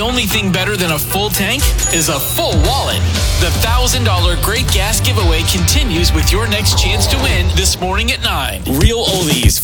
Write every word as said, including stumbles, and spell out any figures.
The only thing better than a full tank is a full wallet. The one thousand dollars Great Gas Giveaway continues with your next chance to win this morning at nine. Real oldies.